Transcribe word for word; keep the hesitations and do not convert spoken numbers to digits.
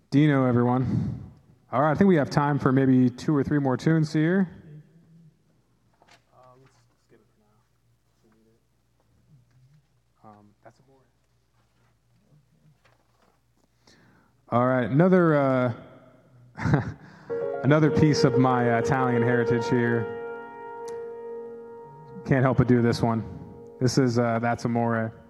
Dino, everyone. All right, I think we have time for maybe two or three more tunes here. Uh, let's skip it for now. Um, that's more. All right, another uh, another piece of my uh, Italian heritage here. Can't help but do this one. This is uh, That's Amore.